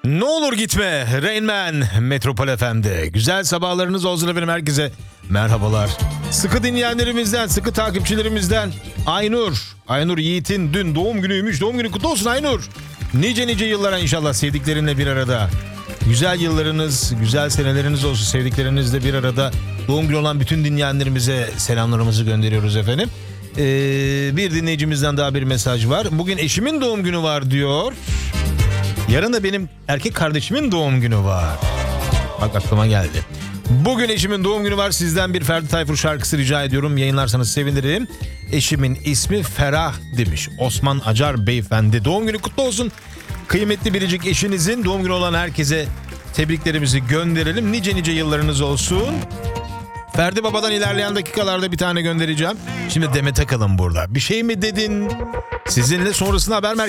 Ne olur gitme Rain Man Metropol FM'de. Güzel sabahlarınız olsun efendim, herkese merhabalar. Sıkı dinleyenlerimizden, sıkı takipçilerimizden Aynur Yiğit'in dün doğum günüymüş. Doğum günü kutlu olsun Aynur. Nice yıllara inşallah sevdiklerinle bir arada. Güzel yıllarınız, güzel seneleriniz olsun sevdiklerinizle bir arada. Doğum günü olan bütün dinleyenlerimize selamlarımızı gönderiyoruz efendim. Bir dinleyicimizden daha bir mesaj var. Bugün eşimin doğum günü var diyor. Yarın da benim erkek kardeşimin doğum günü var. Bak aklıma geldi. Bugün eşimin doğum günü var. Sizden bir Ferdi Tayfur şarkısı rica ediyorum. Yayınlarsanız sevinirim. Eşimin ismi Ferah demiş Osman Acar beyefendi. Doğum günü kutlu olsun. Kıymetli biricik eşinizin doğum günü olan herkese tebriklerimizi gönderelim. Nice yıllarınız olsun. Ferdi Baba'dan ilerleyen dakikalarda bir tane göndereceğim. Şimdi Demet Akalın burada. Bir şey mi dedin? Sizinle sonrasında haber merkezi.